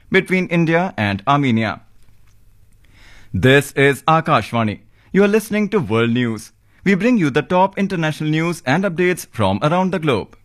between India and Armenia. This is Akashvani. You are listening to World News. We bring you the top international news and updates from around the globe.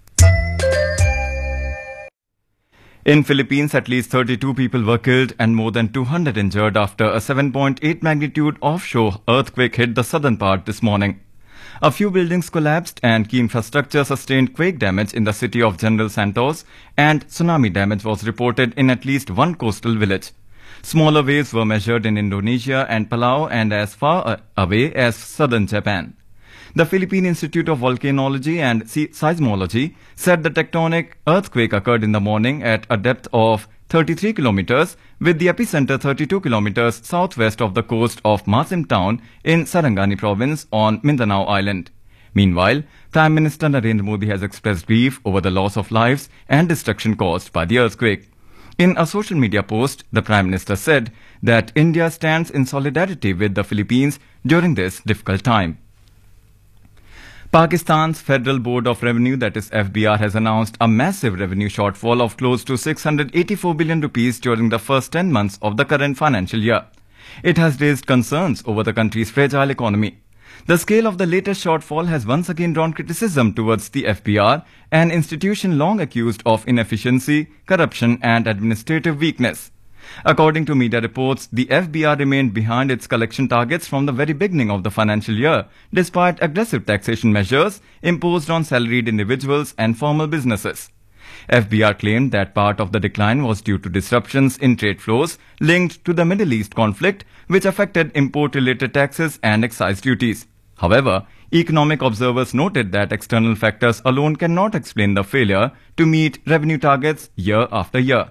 In Philippines, at least 32 people were killed and more than 200 injured after a 7.8 magnitude offshore earthquake hit the southern part this morning. A few buildings collapsed and key infrastructure sustained quake damage in the city of General Santos, and tsunami damage was reported in at least one coastal village. Smaller waves were measured in Indonesia and Palau and as far away as southern Japan. The Philippine Institute of Volcanology and Seismology said the tectonic earthquake occurred in the morning at a depth of 33 kilometers, with the epicenter 32 kilometers southwest of the coast of Masim town in Sarangani province on Mindanao Island. Meanwhile, Prime Minister Narendra Modi has expressed grief over the loss of lives and destruction caused by the earthquake. In a social media post, the Prime Minister said that India stands in solidarity with the Philippines during this difficult time. Pakistan's Federal Board of Revenue, that is FBR, has announced a massive revenue shortfall of close to 684 billion rupees during the first 10 months of the current financial year. It has raised concerns over the country's fragile economy. The scale of the latest shortfall has once again drawn criticism towards the FBR, an institution long accused of inefficiency, corruption and administrative weakness. According to media reports, the FBR remained behind its collection targets from the very beginning of the financial year, despite aggressive taxation measures imposed on salaried individuals and formal businesses. FBR claimed that part of the decline was due to disruptions in trade flows linked to the Middle East conflict, which affected import-related taxes and excise duties. However, economic observers noted that external factors alone cannot explain the failure to meet revenue targets year after year.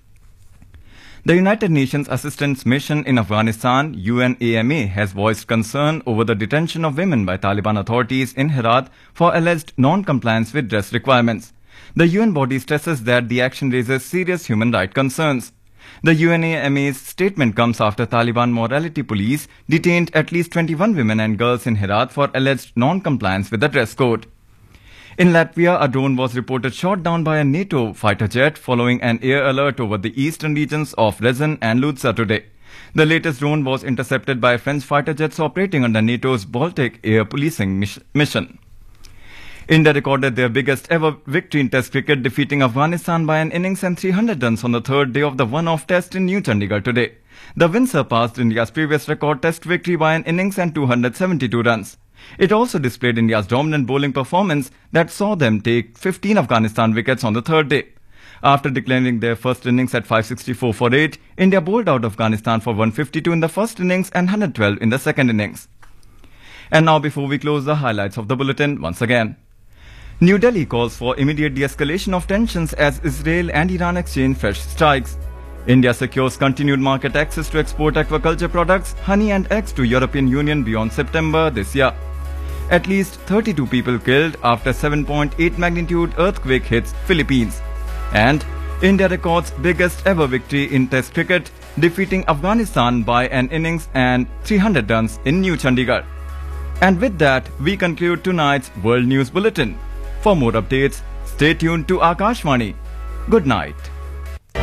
The United Nations Assistance Mission in Afghanistan, UNAMA, has voiced concern over the detention of women by Taliban authorities in Herat for alleged non-compliance with dress requirements. The UN body stresses that the action raises serious human rights concerns. The UNAMA's statement comes after Taliban morality police detained at least 21 women and girls in Herat for alleged non-compliance with the dress code. In Latvia, a drone was reported shot down by a NATO fighter jet following an air alert over the eastern regions of Rezun and Ludza today. The latest drone was intercepted by French fighter jets operating under NATO's Baltic air policing mission. India recorded their biggest ever victory in Test cricket, defeating Afghanistan by an innings and 300 runs on the third day of the one-off test in New Chandigarh today. The win surpassed India's previous record Test victory by an innings and 272 runs. It also displayed India's dominant bowling performance that saw them take 15 Afghanistan wickets on the third day. After declaring their first innings at 564 for 8, India bowled out Afghanistan for 152 in the first innings and 112 in the second innings. And now, before we close, the highlights of the bulletin once again. New Delhi calls for immediate de-escalation of tensions as Israel and Iran exchange fresh strikes. India secures continued market access to export aquaculture products, honey and eggs to European Union beyond September this year. At least 32 people killed after 7.8 magnitude earthquake hits Philippines. And India records biggest ever victory in Test cricket, defeating Afghanistan by an innings and 300 runs in New Chandigarh. And with that, we conclude tonight's World News Bulletin. For more updates, stay tuned to Akashvani. Good night.